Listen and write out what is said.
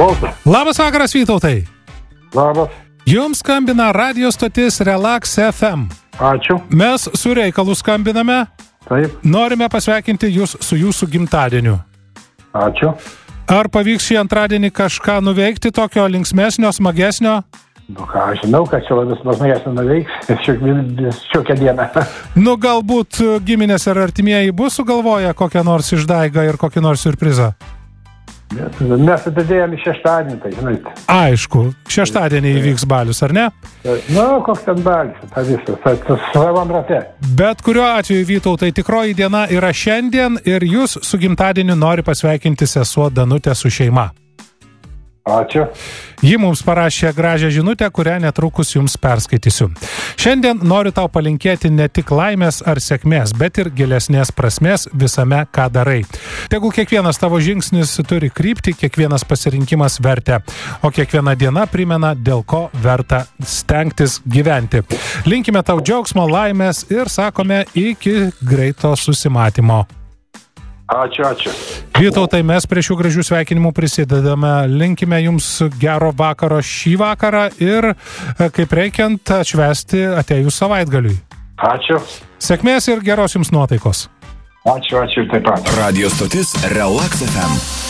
Klausau. Labas vakaras, Vytautai. Labas. Jums skambina radio stotis Relax FM. Ačiū. Mes su reikalu skambiname. Taip. Norime pasveikinti jūs su jūsų gimtadieniu. Ačiū. Ar pavyks šį antradienį kažką nuveikti tokio linksmesnio, smagesnio? Nu ką, aš žinau, kad čia labai smagesnio nuveiks šiokią dieną. Nu, galbūt giminės ir artimieji bus sugalvoję kokią nors išdaigą ir kokį nors siurprizą? Mes atidėjome šeštadienį, tai žinai. Aišku, šeštadienį įvyks balius, ar ne? Nu, koks ten balius, tai visas, savam rate. Bet kuriuo atveju, Vytautai, tikroji diena yra šiandien ir jūs su gimtadieniu nori pasveikinti sesuo Danutė su šeima. Ačiū. Ji mums parašė gražią žinutę, kurią netrukus jums perskaitysiu. Šiandien noriu tau palinkėti ne tik laimės ar sėkmės, bet ir gilesnės prasmės visame, ką darai. Tegul kiekvienas tavo žingsnis turi kryptį, kiekvienas pasirinkimas vertę, o kiekviena diena primena, dėl ko verta stengtis gyventi. Linkime tau džiaugsmo, laimės ir sakome iki greito susimatymo. Ačiū, ačiū. Vytautai, mes prie šių gražių sveikinimų prisidedame. Linkime jums gero vakaro šį vakarą ir, kaip reikiant, atšvęsti atėjus savaitgaliui. Ačiū. Sėkmės ir geros jums nuotaikos. Ačiū, taip pat. Radio stotis Relax FM.